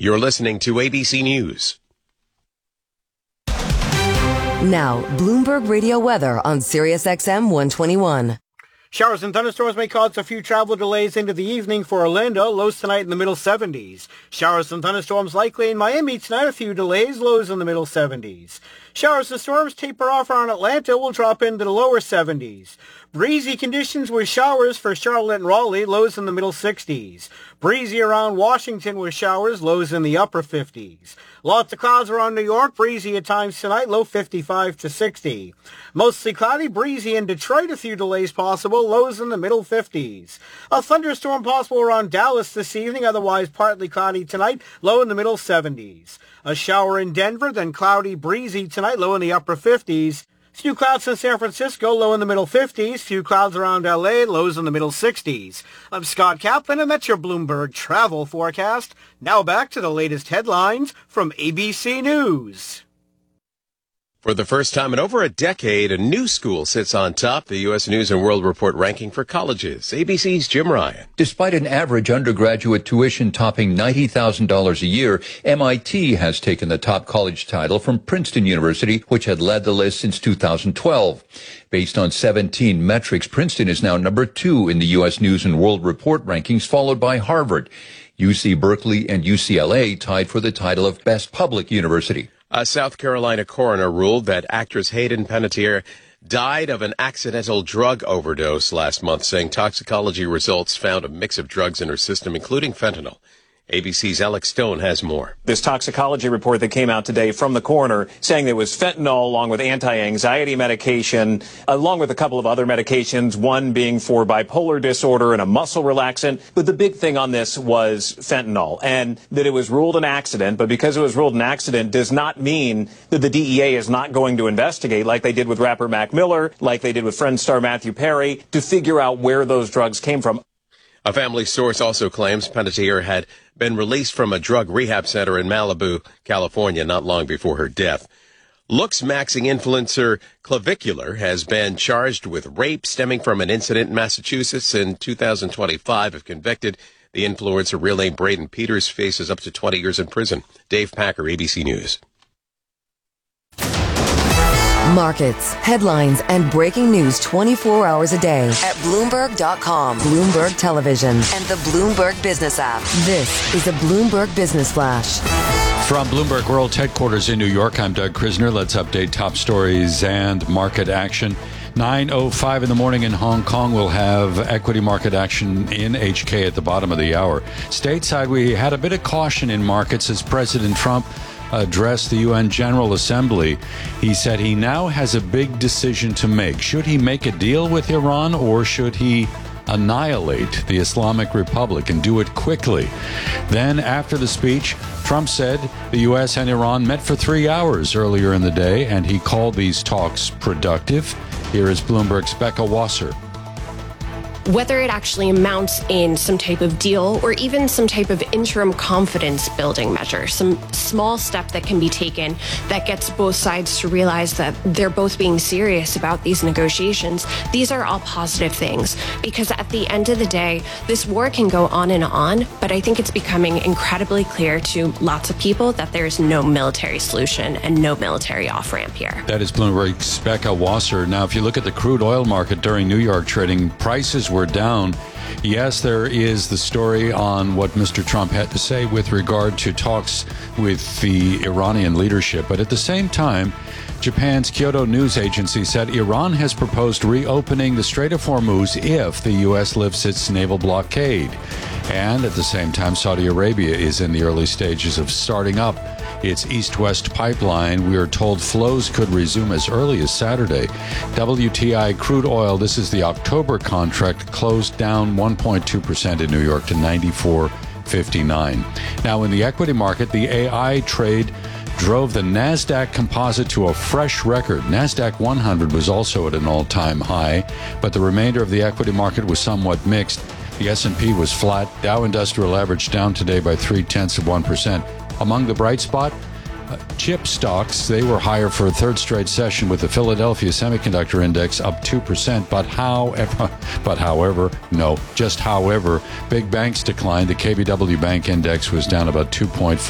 You're listening to ABC News. Now, Bloomberg Radio weather on Sirius XM 121. Showers and thunderstorms may cause a few travel delays into the evening for Orlando. Lows tonight in the middle 70s. Showers and thunderstorms likely in Miami tonight. A few delays. Lows in the middle 70s. Showers and storms taper off around Atlanta. Will drop into the lower 70s. Breezy conditions with showers for Charlotte and Raleigh. Lows in the middle 60s. Breezy around Washington with showers. Lows in the upper 50s. Lots of clouds around New York. Breezy at times tonight. Low 55 to 60. Mostly cloudy. Breezy in Detroit. A few delays possible. Lows in the middle 50s. A thunderstorm possible around Dallas this evening. Otherwise partly cloudy tonight. Low in the middle 70s. A shower in Denver. Then cloudy, breezy tonight. Low in the upper 50s. Few clouds in San Francisco, low in the middle 50s. Few clouds around LA, lows in the middle 60s. I'm Scott Kaplan, and that's your Bloomberg travel forecast. Now back to the latest headlines from ABC News. For the first time in over a decade, a new school sits on top the U.S. News & World Report ranking for colleges. ABC's Jim Ryan. Despite an average undergraduate tuition topping $90,000 a year, MIT has taken the top college title from Princeton University, which had led the list since 2012. Based on 17 metrics, Princeton is now number 2 in the U.S. News & World Report rankings, followed by Harvard. UC Berkeley and UCLA tied for the title of Best Public University. A South Carolina coroner ruled that actress Hayden Panettiere died of an accidental drug overdose last month, saying toxicology results found a mix of drugs in her system, including fentanyl. ABC's Alex Stone has more. This toxicology report that came out today from the coroner saying there was fentanyl along with anti-anxiety medication, along with a couple of other medications, one being for bipolar disorder and a muscle relaxant. But the big thing on this was fentanyl, and that it was ruled an accident. But because it was ruled an accident does not mean that the DEA is not going to investigate, like they did with rapper Mac Miller, like they did with Friends star Matthew Perry, to figure out where those drugs came from. A family source also claims Panettiere had been released from a drug rehab center in Malibu, California, not long before her death. Looks-maxing influencer Clavicular has been charged with rape stemming from an incident in Massachusetts in 2025. If convicted, the influencer, real name Braden Peters, faces up to 20 years in prison. Dave Packer, ABC News. Markets, headlines, and breaking news 24 hours a day at Bloomberg.com, Bloomberg Television, and the Bloomberg Business app. This is a Bloomberg Business Flash. From Bloomberg World Headquarters in New York, I'm Doug Krisner. Let's update top stories and market action. 9:05 in the morning in Hong Kong, we'll have equity market action in HK at the bottom of the hour. Stateside, we had a bit of caution in markets as President Trump addressed the UN General Assembly. He said he now has a big decision to make. Should he make a deal with Iran, or should he annihilate the Islamic Republic and do it quickly? Then, after the speech, Trump said the U.S. and Iran met for 3 hours earlier in the day, and he called these talks productive. Here is Bloomberg's Becca Wasser. Whether it actually amounts in some type of deal or even some type of interim confidence building measure, some small step that can be taken that gets both sides to realize that they're both being serious about these negotiations, these are all positive things. Because at the end of the day, this war can go on, but I think it's becoming incredibly clear to lots of people that there's no military solution and no military off-ramp here. That is Bloomberg's Becca Wasser. Now, if you look at the crude oil market during New York trading, prices were down. Yes, there is the story on what Mr. Trump had to say with regard to talks with the Iranian leadership. But at the same time, Japan's Kyodo News Agency said Iran has proposed reopening the Strait of Hormuz if the U.S. lifts its naval blockade. And at the same time, Saudi Arabia is in the early stages of starting up its east-west pipeline. We are told flows could resume as early as Saturday. WTI crude oil, this is the October contract, closed down 1.2% in New York to 94.59. Now, in the equity market, the AI trade drove the NASDAQ composite to a fresh record. NASDAQ 100 was also at an all-time high, but the remainder of the equity market was somewhat mixed. The S&P was flat. Dow Industrial Average down today by 0.3%. Among the bright spot, chip stocks, they were higher for a third straight session with the Philadelphia Semiconductor Index up 2%. However, big banks declined. The KBW Bank Index was down about 2.4%.